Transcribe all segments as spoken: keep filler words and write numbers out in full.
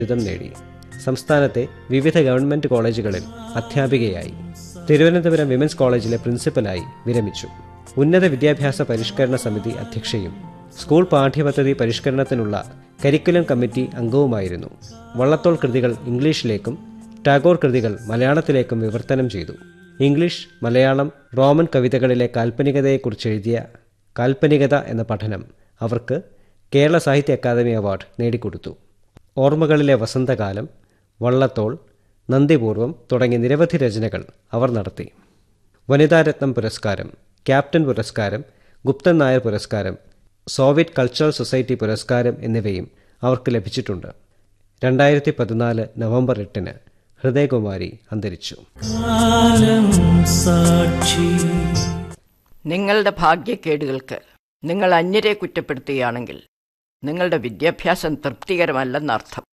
ബിരുദം നേടി. സംസ്ഥാനത്തെ വിവിധ ഗവൺമെൻറ് കോളേജുകളിൽ അധ്യാപികയായി. തിരുവനന്തപുരം വിമൻസ് കോളേജിലെ പ്രിൻസിപ്പലായി വിരമിച്ചു. ഉന്നത വിദ്യാഭ്യാസ പരിഷ്കരണ സമിതി അധ്യക്ഷയും സ്കൂൾ പാഠ്യപദ്ധതി പരിഷ്കരണത്തിനുള്ള കരിക്കുലം കമ്മിറ്റി അംഗവുമായിരുന്നു. വള്ളത്തോൾ കൃതികൾ ഇംഗ്ലീഷിലേക്കും ടാഗോർ കൃതികൾ മലയാളത്തിലേക്കും വിവർത്തനം ചെയ്തു. ഇംഗ്ലീഷ്, മലയാളം, റോമൻ കവിതകളിലെ കാൽപ്പനികതയെക്കുറിച്ച് എഴുതിയ കാൽപ്പനികത എന്ന പഠനം അവർക്ക് കേരള സാഹിത്യ അക്കാദമി അവാർഡ് നേടിക്കൊടുത്തു. ഓർമ്മകളിലെ വസന്തകാലം, വള്ളത്തോൾ, നന്ദിപൂർവം തുടങ്ങിയ നിരവധി രചനകൾ അവർ നടത്തി. വനിതാരത്നം പുരസ്കാരം, ക്യാപ്റ്റൻ പുരസ്കാരം, ഗുപ്തൻ നായർ പുരസ്കാരം, സോവിയറ്റ് കൾച്ചറൽ സൊസൈറ്റി പുരസ്കാരം എന്നിവയും അവർക്ക് ലഭിച്ചിട്ടുണ്ട്. രണ്ടായിരത്തി പതിനാല് നവംബർ എട്ടിന് ഹൃദയകുമാരി അന്തരിച്ചു. നിങ്ങളുടെ ഭാഗ്യക്കേടുകൾക്ക് നിങ്ങൾ അന്യരെ കുറ്റപ്പെടുത്തുകയാണെങ്കിൽ നിങ്ങളുടെ വിദ്യാഭ്യാസം തൃപ്തികരമല്ലെന്നർത്ഥം.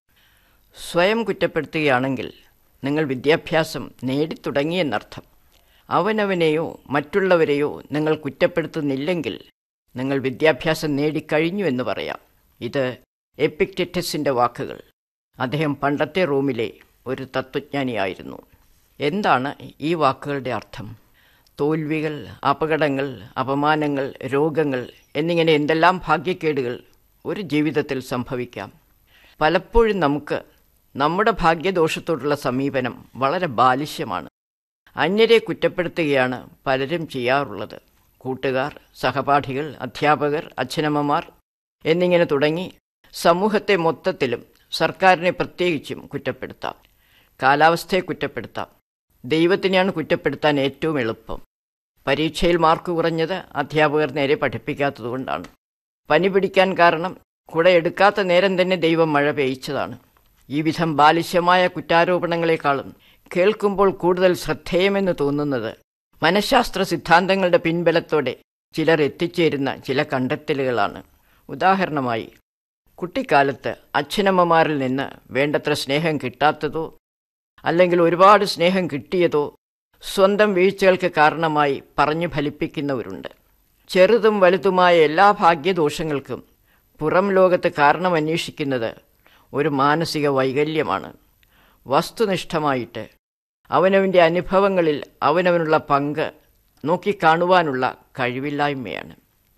സ്വയം കുറ്റപ്പെടുത്തുകയാണെങ്കിൽ നിങ്ങൾ വിദ്യാഭ്യാസം നേടിത്തുടങ്ങിയെന്നർത്ഥം. അവനവനെയോ മറ്റുള്ളവരെയോ നിങ്ങൾ കുറ്റപ്പെടുത്തുന്നില്ലെങ്കിൽ നിങ്ങൾ വിദ്യാഭ്യാസം നേടിക്കഴിഞ്ഞു എന്ന് പറയാം. ഇത് എപ്പിക്റ്ററ്റസിൻ്റെ വാക്കുകൾ. അദ്ദേഹം പണ്ടത്തെ റോമിലെ ഒരു തത്വജ്ഞാനിയായിരുന്നു. എന്താണ് ഈ വാക്കുകളുടെ അർത്ഥം? തോൽവികൾ, അപകടങ്ങൾ, അപമാനങ്ങൾ, രോഗങ്ങൾ എന്നിങ്ങനെ എന്തെല്ലാം ഭാഗ്യക്കേടുകൾ ഒരു ജീവിതത്തിൽ സംഭവിക്കാം. പലപ്പോഴും നമുക്ക് നമ്മുടെ ഭാഗ്യദോഷത്തോടുള്ള സമീപനം വളരെ ബാലിശ്യമാണ്. അന്യരെ കുറ്റപ്പെടുത്തുകയാണ് പലരും ചെയ്യാറുള്ളത്. കൂട്ടുകാർ, സഹപാഠികൾ, അധ്യാപകർ, അച്ഛനമ്മമാർ എന്നിങ്ങനെ തുടങ്ങി സമൂഹത്തെ മൊത്തത്തിലും സർക്കാരിനെ പ്രത്യേകിച്ചും കുറ്റപ്പെടുത്താം. കാലാവസ്ഥയെ കുറ്റപ്പെടുത്താം. ദൈവത്തിനെയാണ് കുറ്റപ്പെടുത്താൻ ഏറ്റവും എളുപ്പം. പരീക്ഷയിൽ മാർക്ക് കുറഞ്ഞത് അധ്യാപകർ നേരെ പഠിപ്പിക്കാത്തതുകൊണ്ടാണ്. പനി പിടിക്കാൻ കാരണം കുട എടുക്കാത്ത നേരം തന്നെ ദൈവം മഴ പെയ്ച്ചതാണ്. ഈ വിധം ബാലിശ്യമായ കുറ്റാരോപണങ്ങളെക്കാളും കേൾക്കുമ്പോൾ കൂടുതൽ ശ്രദ്ധേയമെന്ന് തോന്നുന്നത് മനഃശാസ്ത്ര സിദ്ധാന്തങ്ങളുടെ പിൻബലത്തോടെ ചിലർ എത്തിച്ചേരുന്ന ചില കണ്ടെത്തലുകളാണ്. ഉദാഹരണമായി, കുട്ടിക്കാലത്ത് അച്ഛനമ്മമാരിൽ നിന്ന് വേണ്ടത്ര സ്നേഹം കിട്ടാത്തതോ അല്ലെങ്കിൽ ഒരുപാട് സ്നേഹം കിട്ടിയതോ സ്വന്തം വീഴ്ചകൾക്ക് കാരണമായി പറഞ്ഞു ഫലിപ്പിക്കുന്നവരുണ്ട്. ചെറുതും വലുതുമായ എല്ലാ ഭാഗ്യദോഷങ്ങൾക്കും പുറം ലോകത്ത് കാരണമന്വേഷിക്കുന്നത് ഒരു മാനസിക വൈകല്യമാണ്. വസ്തുനിഷ്ഠമായിട്ട് അവനവൻ്റെ അനുഭവങ്ങളിൽ അവനവനുള്ള പങ്ക് നോക്കിക്കാണുവാനുള്ള കഴിവില്ലായ്മയാണ്.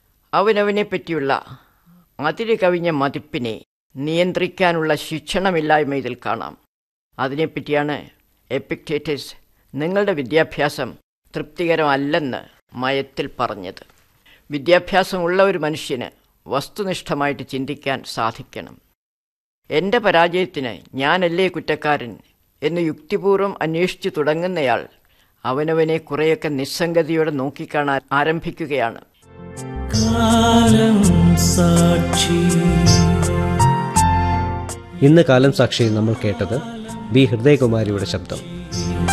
അവനവനെ പറ്റിയുള്ള അതിര് കവിഞ്ഞ മതിപ്പിനെ നിയന്ത്രിക്കാനുള്ള ശിക്ഷണമില്ലായ്മ ഇതിൽ കാണാം. അതിനെപ്പറ്റിയാണ് എപ്പിക്റ്റേറ്റസ് നിങ്ങളുടെ വിദ്യാഭ്യാസം തൃപ്തികരമല്ലെന്ന് മയത്തിൽ പറഞ്ഞത്. വിദ്യാഭ്യാസമുള്ള ഒരു മനുഷ്യന് വസ്തുനിഷ്ഠമായിട്ട് ചിന്തിക്കാൻ സാധിക്കണം. എൻ്റെ പരാജയത്തിന് ഞാനല്ലേ കുറ്റക്കാരൻ എന്ന് യുക്തിപൂർവ്വം അന്വേഷിച്ചു തുടങ്ങുന്നയാൾ അവനവനെ കുറേയൊക്കെ നിസ്സംഗതിയോടെ നോക്കിക്കാണാൻ ആരംഭിക്കുകയാണ്. ഇന്ന് കാലം സാക്ഷിയിൽ നമ്മൾ കേട്ടത് ബി ഹൃദയകുമാരിയുടെ ശബ്ദം.